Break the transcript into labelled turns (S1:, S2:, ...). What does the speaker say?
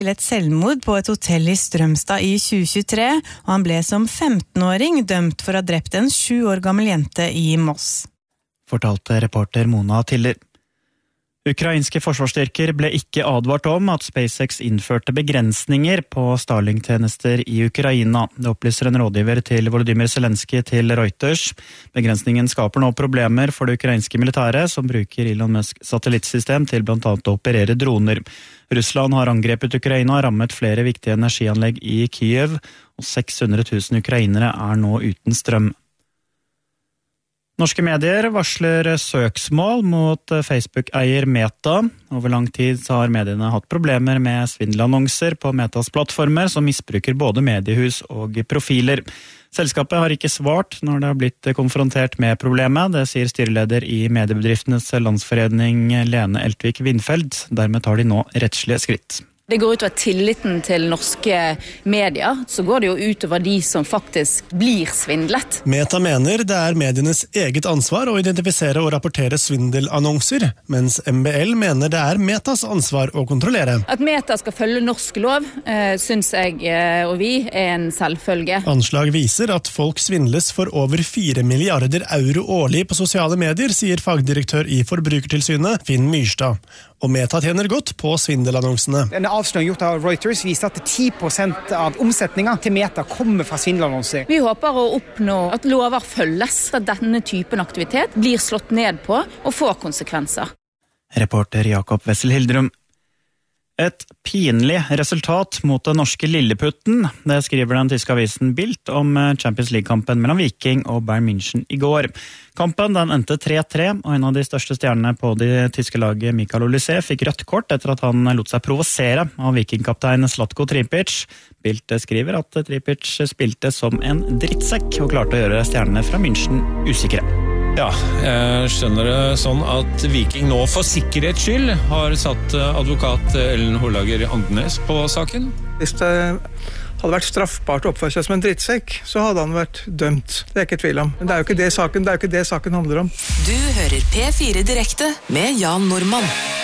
S1: til et selvmord på et hotell i Strømstad i 2023, og han ble som 15-åring dømt for å ha drept en 7 år gammel jente i Moss.
S2: Fortalte reporter Mona Tiller. Ukrainske forsvarsstyrker ble ikke advart om at SpaceX innførte begrensninger på Starlink-tjenester i Ukraina. Det opplyser en rådgiver til Volodymyr Zelensky til Reuters. Begrensningen skaper nå problemer for det ukrainske militæret, som bruker Elon Musk satellittsystem til blant annet å operere droner. Russland har angrepet Ukraina og rammet flere viktige energianlegg i Kyiv, og 600 000 ukrainere er nå uten strøm. Norske medier varsler søksmål mot Facebook-eier Meta. Over lang tid så har mediene hatt problemer med svindelannonser på Metas plattformer som misbruker både mediehus og profiler. Selskapet har ikke svart når det har blitt konfrontert med problemet, det sier styreleder i Mediebedriftenes Landsforening Lene Eltvik Vindfeld. Dermed tar de nå rettslige skritt.
S3: Det går utover tilliten til norske medier, så går det jo utover de som faktisk blir svindlet.
S4: Meta mener det er medienes eget ansvar å identifisere og rapportere svindelannonser, mens MBL mener det er Metas ansvar å kontrollere.
S3: At Meta skal følge norsk lov, synes jeg og vi er en selvfølge.
S4: Anslag viser at folk svindles for over 4 milliarder euro årlig på sosiale medier, sier fagdirektør i Forbrukertilsynet, Finn Myrstad. Og Meta tjener godt på svindelannonsene.
S5: En avsløring gjort av Reuters viser at 10% av omsetningen til Meta kommer fra svindelannonser.
S3: Vi håper å oppnå at lover følges, at denne typen aktivitet blir slått ned på og får konsekvenser.
S2: Reporter Jakob Wessel Hildrum. Et pinlig resultat mot den norske Lilleputten, det skriver den tyske avisen Bild om Champions League-kampen mellom Viking og Bayern München i går. Kampen den endte 3-3, og en av de største stjernene på det tyske laget, Mikael Olise, fikk rødt kort etter at han lot seg provosere av Viking-kaptein Zlatko Tripic. Bild skriver at Tripic spilte som en drittsekk og klarte å gjøre stjernene fra München usikre.
S6: Ja, jeg skjønner det sånn at Viking nå for sikkerhets skyld har satt advokat Ellen Horlager Andenes på saken.
S7: Hvis det hadde vært straffbart å oppføre seg som en drittsekk, så hadde han vært dømt. Det er ikke tvil om. Men det er jo ikke det saken handler om.
S8: Du hører P4 direkte med Jan Normann.